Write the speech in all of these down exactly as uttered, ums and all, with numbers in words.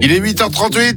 Il est huit heures trente-huit.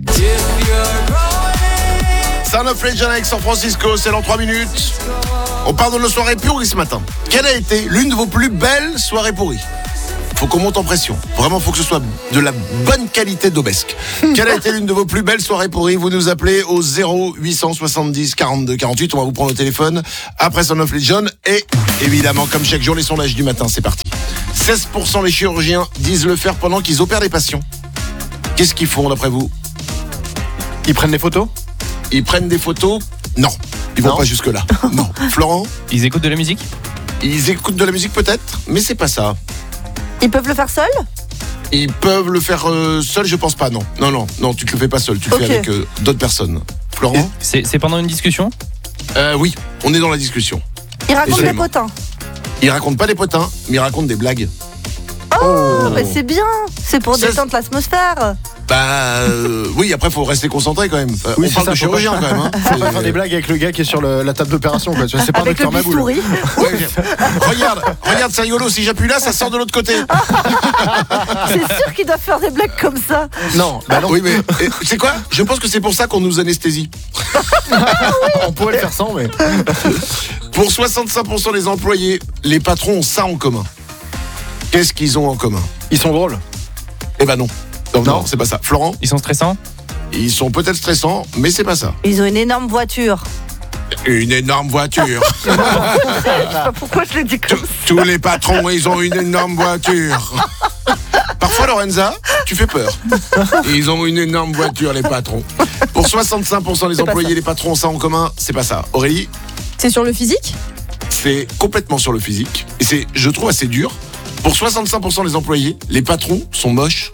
Son of Legend avec San Francisco, c'est dans trois minutes. On parle de nos soirées pourries ce matin. Quelle a été l'une de vos plus belles soirées pourries? Faut qu'on monte en pression. Vraiment, faut que ce soit de la bonne qualité d'obesque. Quelle a été l'une de vos plus belles soirées pourries? Vous nous appelez au zéro huit cent soixante-dix quarante-deux quarante-huit. On va vous prendre au téléphone après Son of Legend. Et évidemment, comme chaque jour, les sondages du matin, c'est parti. seize pour cent des chirurgiens disent le faire pendant qu'ils opèrent des patients. Qu'est-ce qu'ils font d'après vous? Ils prennent des photos? Ils prennent des photos? Non. Ils vont Non. pas jusque-là. Non. Florent? Ils écoutent de la musique? Ils écoutent de la musique peut-être, mais c'est pas ça. Ils peuvent le faire seuls? Ils peuvent le faire euh, seul, je pense pas, non. Non, non, non, tu te le fais pas seul, tu le Ok. fais avec euh, d'autres personnes. Florent? C'est, c'est pendant une discussion? euh, Oui, on est dans la discussion. Ils racontent des Absolument. potins? Ils racontent pas des potins, mais ils racontent des blagues. Oh, bah c'est bien. C'est pour Ça, détendre l'atmosphère. Bah euh, oui, après faut rester concentré quand même. Euh, Oui, on c'est parle ça, de faut pas- chirurgien quand même. Hein. Faut pas C'est- faire des blagues avec le gars qui est sur le- la table d'opération, quoi. Tu vois, c'est pas Avec un le docteur Maboul. bistouri. Ouais, regarde, regarde, c'est rigolo. Si j'appuie là, ça sort de l'autre côté. C'est sûr qu'ils doivent faire des blagues comme ça. Non, bah non. Oui, mais et, c'est quoi? Je pense que c'est pour ça qu'on nous anesthésie. On pourrait le faire sans, mais. Pour soixante-cinq pour cent des employés, les patrons ont ça en commun. Qu'est-ce qu'ils ont en commun? Ils sont drôles. Eh ben non. Non, non, Non. c'est pas ça. Florent? Ils sont stressants? Ils sont peut-être stressants, mais c'est pas ça. Ils ont une énorme voiture. Une énorme voiture. Je sais pas pourquoi je le dis comme Tous- ça. Tous les patrons, ils ont une énorme voiture. Parfois, Lorenza, tu fais peur. Ils ont une énorme voiture, les patrons. Pour soixante-cinq pour cent des C'est pas employés, ça. les patrons ont ça en commun, c'est pas ça. Aurélie, C'est sur le physique? c'est complètement sur le physique. Et c'est, je trouve, assez dur. Pour soixante-cinq pour cent des employés, les patrons sont moches.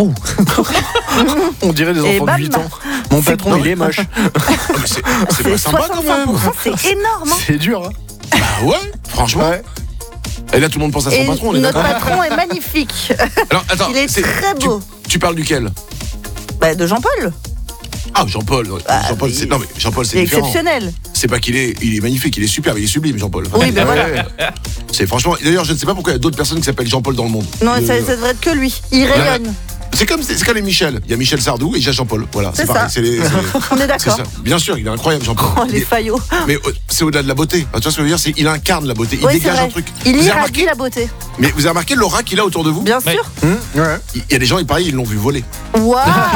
On dirait des Et enfants bam. de huit ans. Mon patron, il est moche. Oh, mais c'est, c'est pas C'est sympa quand soixante-cinq pour même. cent, c'est énorme. hein. C'est dur, hein. Bah ouais, franchement. Ouais. Et là, tout le monde pense à son Et patron, on est notre d'accord. patron est magnifique. Alors, attends, Il est c'est- très tu- beau. Tu, parles duquel? Bah, de Jean-Paul. Ah, Jean-Paul. Bah, Jean-Paul, oui. c'est, non mais Jean-Paul, c'est C'est différent. exceptionnel. C'est pas qu'il est, il est magnifique, il est superbe, il est sublime, Jean-Paul. Oui, ben voilà. C'est franchement. D'ailleurs, je ne sais pas pourquoi il y a d'autres personnes qui s'appellent Jean-Paul dans le monde. Non, Le- ça, ça devrait être que lui. Il rayonne. C'est comme, c'est comme les Michel. Il y a Michel Sardou et il y a Jean-Paul. Voilà, c'est C'est pareil. ça. C'est les- c'est- On est c'est d'accord. ça. Bien sûr, il est incroyable, Jean-Paul. Oh, les Mais- faillots. Mais euh, c'est au-delà de la beauté. Ah, tu vois ce que je veux dire? C'est il incarne la beauté. Il Oui, c'est dégage vrai. un truc. Il vous avez irradie remarqué, la beauté. mais vous avez remarqué l'aura qu'il a autour de vous? Bien Ouais. sûr. Hum, ouais. Il y a des gens, il paraît, ils l'ont vu voler. Waouh.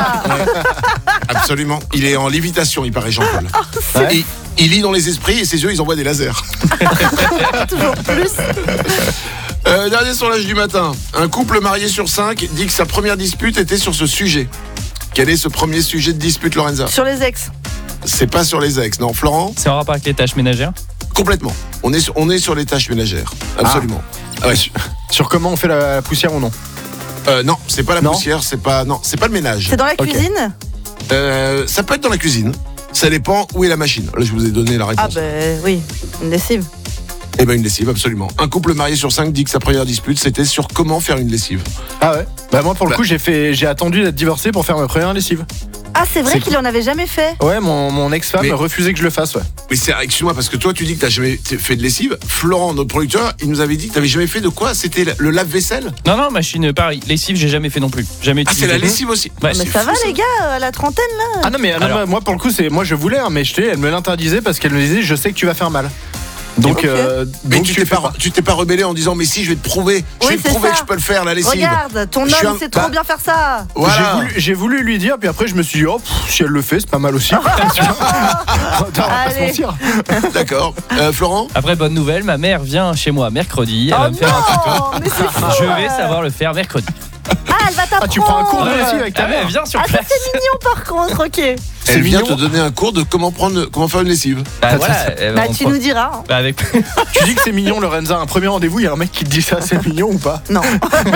Absolument. Il est en lévitation, il paraît, Jean-Paul. Ouais. Et il lit dans les esprits et ses yeux, ils envoient des lasers. Toujours plus. Euh, dernier sondage du matin. Un couple marié sur cinq dit que sa première dispute était sur ce sujet. Quel est ce premier sujet de dispute, Lorenza? Sur les ex. C'est pas sur les ex, non. Florent? C'est en rapport avec les tâches ménagères? Complètement. On est sur, on est sur les tâches ménagères. Absolument. Ah ouais. Sur comment on fait la poussière ou non? Euh, non, c'est pas la Non. poussière, c'est pas, non, c'est pas le ménage. C'est dans la Ok. cuisine? Euh, ça peut être dans la cuisine. Ça dépend où est la machine. Là, je vous ai donné la Ah réponse. ben oui, une lessive. Eh ben une lessive, absolument. Un couple marié sur cinq dit que sa première dispute, c'était sur comment faire une lessive. Ah ouais. Bah moi pour le Bah. coup j'ai fait j'ai attendu d'être divorcé pour faire ma première lessive. Ah c'est vrai C'est qu'il en avait jamais fait. Ouais, mon, mon ex-femme Mais- refusait que je le fasse, ouais. Mais c'est, excuse-moi, parce que toi, tu dis que t'as jamais fait de lessive. Florent, notre producteur, il nous avait dit que t'avais jamais fait de quoi? C'était le lave-vaisselle? Non, non, machine, pareil. Lessive, j'ai jamais fait non plus. Jamais Ah, c'est utilisé. la lessive aussi. Ouais. Mais C'est ça fou, va les gars, à la trentaine là. Ah non mais non, Alors- moi, moi, pour le coup c'est moi je voulais hein, mais je t'ai elle me l'interdisait parce qu'elle me disait je sais que tu vas faire mal. Donc, Ok. euh, Mais donc tu je t'es fais pas, tu t'es pas rebellé en disant mais si je vais te prouver, je Oui, vais te c'est prouver ça. que je peux le faire la lessive. Regarde, ton Je suis homme un- sait trop bah, bien faire ça. Voilà. J'ai voulu, j'ai voulu lui dire puis après je me suis dit oh pff, si elle le fait c'est pas mal aussi. Tu vois. On va pas se Allez. mentir. D'accord. Euh, Florent? Après, bonne nouvelle, ma mère vient chez moi mercredi. Elle Oh va me faire un tuto. non, mais c'est faux. Je vais savoir le faire mercredi. Ah, elle va t'apprendre. Ah tu prends un cours de Ouais. lessive avec ta Ah ouais, mère. viens sur Ah, ça place. c'est mignon par contre, ok. C'est Elle vient mignon. te donner un cours de comment prendre, comment faire une lessive. Bah voilà. eh ben, Bah on tu prend- nous diras. hein. Bah, avec. Tu dis que c'est mignon Lorenza, un premier rendez-vous, il y a un mec qui te dit ça, c'est mignon ou pas? Non.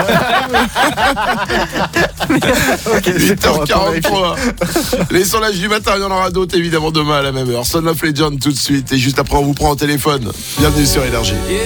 Ok, c'est huit heures on va pas vérifier. quarante-trois. Les sondages du matin, il y en aura d'autres évidemment demain à la même heure. Son of Legend tout de suite et juste après on vous prend au téléphone. Bienvenue sur Énergie.